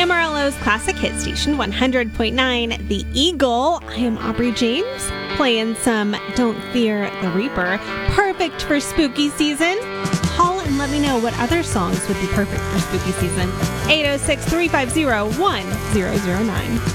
Amarillo's classic hit station, 100.9 The Eagle. I am Aubrey James, playing some Don't Fear the Reaper. Perfect for spooky season. Call and let me know what other songs would be perfect for spooky season. 806-350-1009.